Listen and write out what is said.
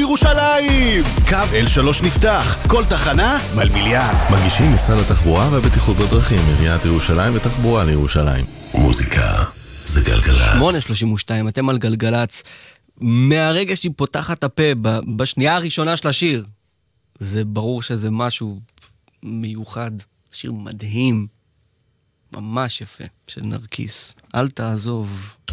ירושלים! קו L3 נפתח, כל תחנה מלמיליאן. מגישים משרד התחבורה והבטיחות בדרכים, עיריית ירושלים ותחבורה לירושלים. מוזיקה זה גלגלצ. 8:32, אתם על גלגלצ. מהרגע שהיא פותחת הפה בשנייה הראשונה של השיר, זה ברור שזה משהו מיוחד. שיר מדהים, ממש יפה, של נרקיס. אל תעזוב.